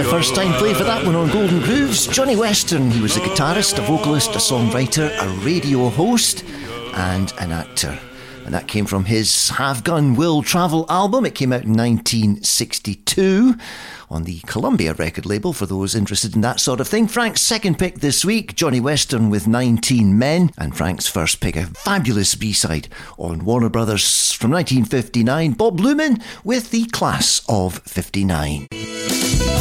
first time play for that one on Golden Grooves. Johnny Western, he was a guitarist, a vocalist, a songwriter, a radio host and an actor. And that came from his Have Gun Will Travel album. It came out in 1962 on the Columbia record label, for those interested in that sort of thing. Frank's second pick this week, Johnny Western with 19 Men. And Frank's first pick, a fabulous B-side on Warner Brothers from 1959, Bob Luman with The Class of 59.